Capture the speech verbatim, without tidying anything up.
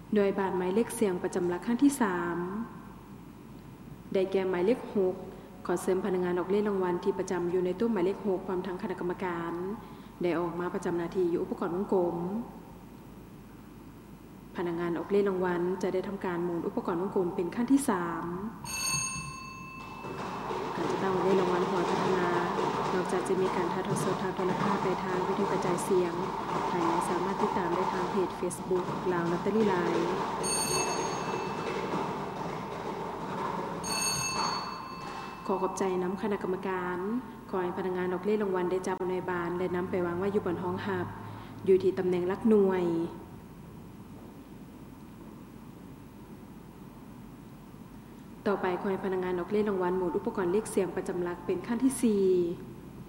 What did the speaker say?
โดยบานหมายเลขเสียงประจำหลักขั้นที่สามได้แก่หมายเลขหกขอเสริมพนักงานออกเลขรางวัลที่ประจำอยู่ในตู้หมายเลขหกพร้อมทั้งคณะกรรมการได้ออกมาประจำหน้าที่อยู่อุปกรณ์วงกลมพนักงานออกเลขรางวัลจะได้ทำการหมุนอุปกรณ์วงกลมเป็นขั้นที่สามการจะตั้งเลขรางวัลหัวพัฒนานอกจากจะมีการถ่ายทอดสดทางโทรทัศน์ไปทางวิทยุกระจายเสียงท่านยังสามารถติดตามได้ทางเพจ Facebook ลาวลอตเตอรี่ไลน์ขอขอบใจน้ำคณะกรรมการขอให้พนักงานออกเลขรางวัลได้จับในบานและนำไปวางไว้อยู่บนห้องหับอยู่ที่ตำแหน่งหลักหน่วยต่อไปขอให้พนักงานออกเลขรางวัลหมุนอุปกรณ์เลขเสียงประจำหลักเป็นขั้นที่สี่